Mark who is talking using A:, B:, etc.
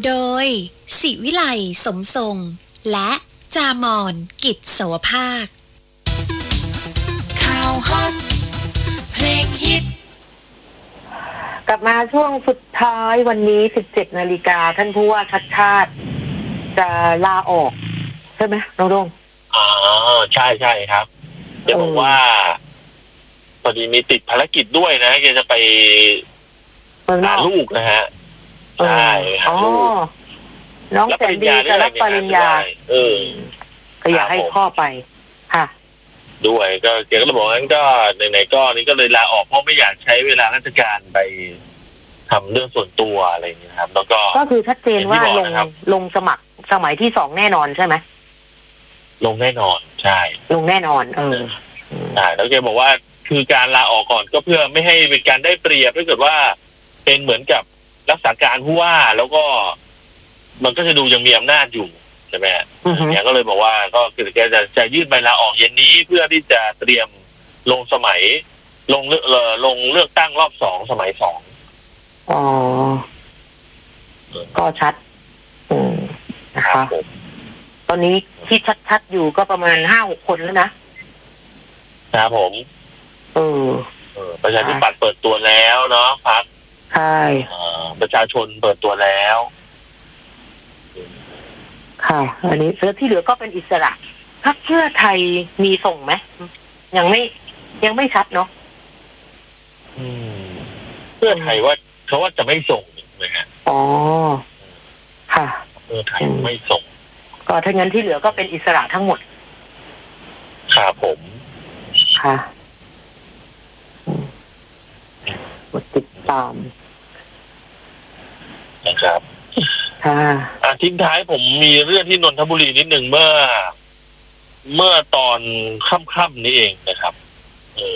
A: โดยศิวิไลสมทรงและจามอนกิจโสภาคข่าวฮอตเพลงฮิต
B: กลับมาช่วงสุดท้ายวันนี้ 17 นาฬิกาท่านผู้ว่าชัดชาติจะลาออกใช่ไหมน้องดง
C: ใช่ใช่ครับจะบอกว่าพอดีมีติดภารกิจด้วยนะแกจะไปหาลูกนะฮะใช่หาลูก
B: น้องแสนดีจะรับปริญญาก็อยากให้พ่อไปค่ะ
C: ด้วยก็แกก็เลยบอกงั้นก็ไหนๆก็นี่ก็เลยลาออกเพราะไม่อยากใช้เวลาราชการไปทำเรื่องส่วนตัวอะไรอย่างเงี้ยครับแล้วก็
B: คือชัดเจนว่าลงสมัครสมัยที่2แน่นอนใช่ไหม
C: ลงแน่นอนใช่
B: ลงแน่นอน
C: ใช่แล้วแกบอกว่าคือการลาออกก่อนก็เพื่อไม่ให้เป็นการได้เปรียบถ้าเกิดว่าเป็นเหมือนกับรักษาการผู้ว่าแล้วก็มันก็จะดูยังมีอำนาจอยู่ใช่ไหมเนี่ยก็เลยบอกว่าก็คือแกจะยื่นใบลาออกเย็นนี้เพื่อที่จะเตรียมลงสมัยลงเลือกตั้งรอบ2สมัย2
B: ก็ชัดนะคะตอนนี้ที่ชัดๆอยู่ก็ประมาณ 5-6 คนแล้วนะครับ
C: ผมประชาธิปัตย์เปิดตัวแล้วเนาะพรรค
B: ใช่
C: ประชาชนเปิดตัวแล้ว
B: ค่ะอันนี้แล้วที่เหลือก็เป็นอิสระพรรคเพื่อไทยมีส่งไหมยังไม่ชัดเนาะ
C: เพื่อไทยว่าเขาว่าจะไม่ส่งนะฮะ
B: ค่ะ
C: เพื่อไทยไม่ส่ง
B: ก็ถ้างั้นที่เหลือก็เป็นอิสระทั้งหมด
C: ครับผม
B: ค่ะกดติดตาม
C: นะครับทิ้งท้ายผมมีเรื่องที่นนทบุรีนิดหนึ่งเมื่อตอนค่ำๆนี้เองนะครับ